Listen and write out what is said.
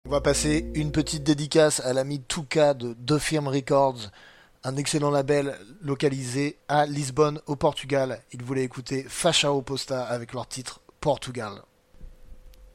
On va passer une petite dédicace à l'ami Touka de Deux Firmes Records, un excellent label localisé à Lisbonne au Portugal. Il voulait écouter Fachao Posta avec leur titre Portugal.